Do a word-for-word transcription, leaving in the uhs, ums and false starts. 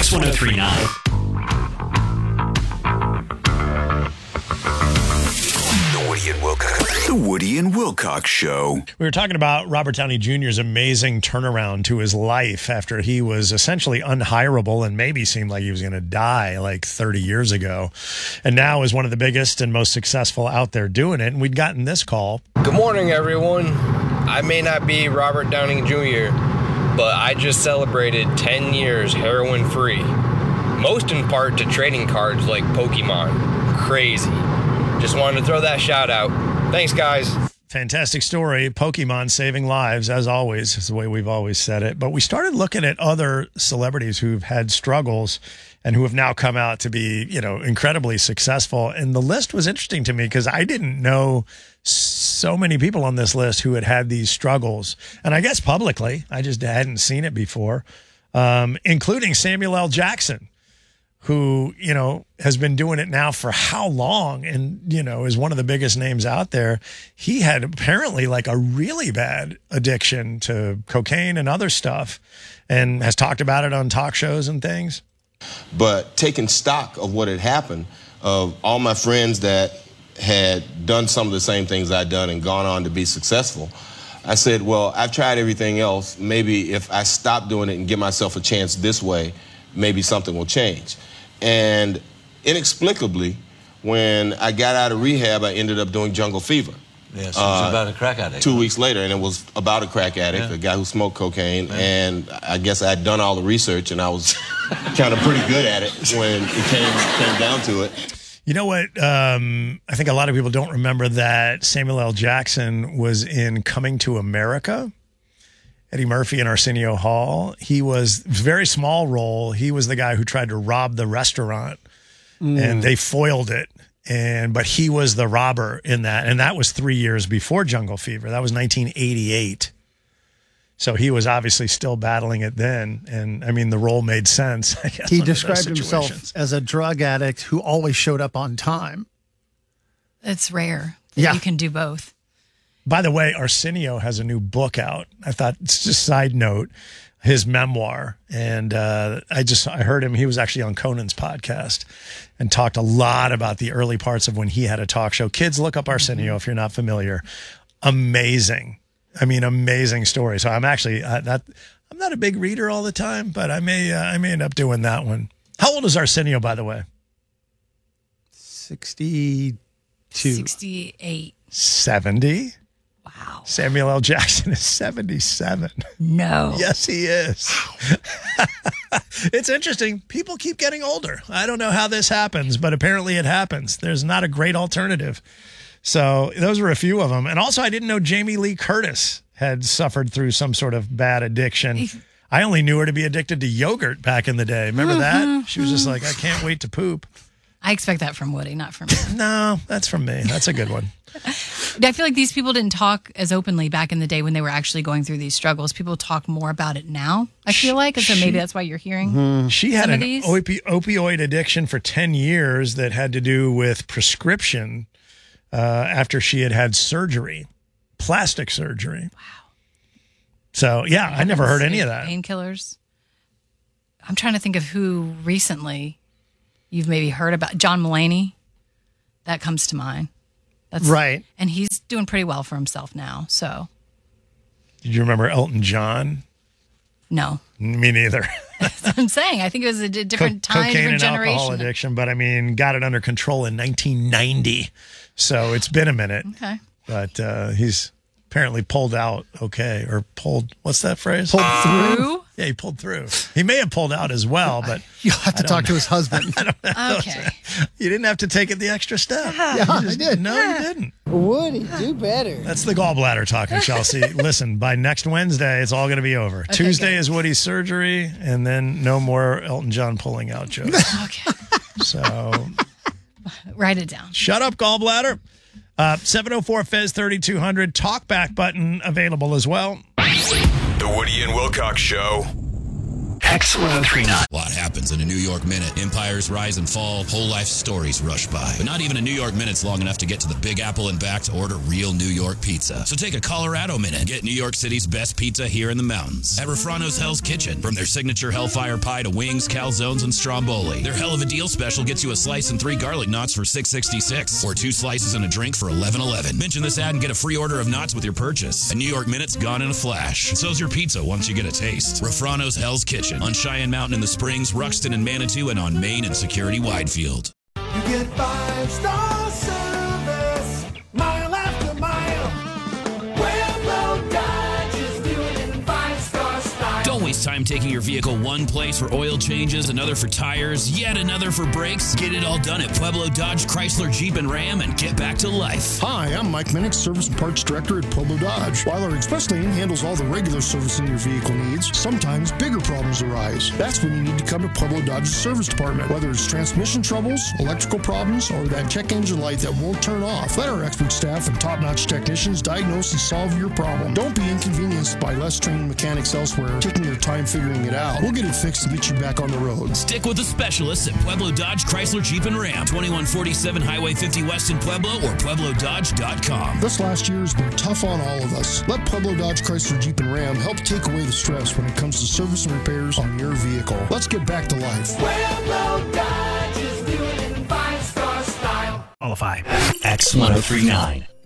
Kicks one oh three point nine. The Woody and Wilcox. The Woody and Wilcox Show. We were talking about Robert Downey Junior's amazing turnaround to his life after he was essentially unhireable and maybe seemed like he was going to die like thirty years ago. And now is one of the biggest and most successful out there doing it. And we'd gotten this call. Good morning, everyone. I may not be Robert Downey Junior, but I just celebrated ten years heroin-free. Most in part to trading cards like Pokemon. Crazy. Just wanted to throw that shout out. Thanks, guys. Fantastic story. Pokemon saving lives, as always, is the way we've always said it. But we started looking at other celebrities who've had struggles and who have now come out to be, you know, incredibly successful. And the list was interesting to me because I didn't know so many people on this list who had had these struggles. And I guess publicly, I just hadn't seen it before, um, including Samuel L. Jackson, who, you know, has been doing it now for how long and, you know, is one of the biggest names out there. He had apparently like a really bad addiction to cocaine and other stuff and has talked about it on talk shows and things. But taking stock of what had happened, of all my friends that had done some of the same things I'd done and gone on to be successful, I said, well, I've tried everything else. Maybe if I stop doing it and give myself a chance this way, maybe something will change. And inexplicably, when I got out of rehab, I ended up doing Jungle Fever. Yes, it was uh, about a crack addict. Two weeks later, and it was about a crack addict, yeah. a guy who smoked cocaine, yeah. and I guess I had done all the research, and I was kind of pretty good at it when it came, came down to it. You know what? Um, I think a lot of people don't remember that Samuel L. Jackson was in Coming to America. Eddie Murphy and Arsenio Hall. He was a very small role. He was the guy who tried to rob the restaurant, mm. and they foiled it. And but he was the robber in that, and that was three years before Jungle Fever. That was nineteen eighty-eight. So he was obviously still battling it then, and I mean the role made sense. I guess, he described himself as a drug addict who always showed up on time. It's rare that yeah. you can do both. By the way, Arsenio has a new book out. I thought, it's just a side note, his memoir. And uh, I just, I heard him, he was actually on Conan's podcast and talked a lot about the early parts of when he had a talk show. Kids, look up Arsenio if you're not familiar. Amazing. I mean, amazing story. So I'm actually, uh, that, I'm not a big reader all the time, but I may, uh, I may end up doing that one. How old is Arsenio, by the way? sixty-two. sixty-eight. seventy? Wow. Samuel L. Jackson is seventy-seven. No. Yes, he is. It's interesting. People keep getting older. I don't know how this happens, but apparently it happens. There's not a great alternative. So those were a few of them. And also, I didn't know Jamie Lee Curtis had suffered through some sort of bad addiction. I only knew her to be addicted to yogurt back in the day. Remember mm-hmm. that? She was just like, I can't wait to poop. I expect that from Woody, not from me. No, that's from me. That's a good one. I feel like these people didn't talk as openly back in the day when they were actually going through these struggles. People talk more about it now, I feel like, and so maybe that's why you're hearing mm-hmm. She had some an of these. Opi- opioid addiction for ten years that had to do with prescription uh, after she had had surgery, plastic surgery. Wow. So, yeah, I never heard any of that. Painkillers. I'm trying to think of who recently you've maybe heard about. John Mulaney. That comes to mind. That's, right. And he's doing pretty well for himself now, so. Did you remember Elton John? No. Me neither. That's what I'm saying. I think it was a different Co- time, cocaine different and generation. alcohol addiction, but I mean, got it under control in nineteen ninety. So it's been a minute. Okay. But uh, he's apparently pulled out okay, or pulled, what's that phrase? Pulled through? Yeah, he pulled through. He may have pulled out as well, but you'll have to talk know. to his husband. I don't know. Okay. You didn't have to take it the extra step. Yeah, You I just- did. No, you didn't. Woody, do better. That's the gallbladder talking, Chelsea. Listen, by next Wednesday, it's all going to be over. Okay, Tuesday good. is Woody's surgery, and then no more Elton John pulling out jokes. Okay. So Write it down. shut up, gallbladder. Uh, seven oh four F E Z thirty-two hundred. Talkback button available as well. The Woody and Wilcox Show. X ten thirty-nine. A lot happens in a New York minute. Empires rise and fall, whole life stories rush by. But not even a New York minute's long enough to get to the Big Apple and back to order real New York pizza. So take a Colorado minute. Get New York City's best pizza here in the mountains. At Refrano's Hell's Kitchen. From their signature Hellfire Pie to wings, calzones, and stromboli. Their Hell of a Deal special gets you a slice and three garlic knots for six sixty-six. Or two slices and a drink for eleven eleven. Mention this ad and get a free order of knots with your purchase. A New York minute's gone in a flash. So's your pizza once you get a taste. Refrano's Hell's Kitchen. On Cheyenne Mountain in the Springs, Ruxton and Manitou, and on Main and Security Widefield. You get five-star service, mile after mile. Pueblo Dodge is doing it in five-star style. Don't waste time taking your vehicle one place for oil changes, another for tires, yet another for brakes. Get it all done at Pueblo Dodge, Chrysler, Jeep, and Ram and get back to life. Hi, I'm Mike Minnick, Service and Parts Director at Pueblo Dodge. While our express lane handles all the regular servicing your vehicle needs, sometimes bigger problems arise. That's when you need to come to Pueblo Dodge's service department. Whether it's transmission troubles, electrical problems, or that check engine light that won't turn off, let our expert staff and top-notch technicians diagnose and solve your problem. Don't be inconvenienced by less trained mechanics elsewhere taking your time figuring it out. We'll get it fixed to get you back on the road. Stick with the specialists at Pueblo Dodge, Chrysler, Jeep, and Ram. twenty-one forty-seven Highway fifty West in Pueblo or Pueblo Dodge dot com. This last year has been tough on all of us. Let Pueblo Dodge, Chrysler, Jeep, and Ram help take away the stress when it comes to service and repairs on your vehicle. Let's get back to life. Pueblo Dodge is doing it in five-star style. Qualify. X ten thirty-nine.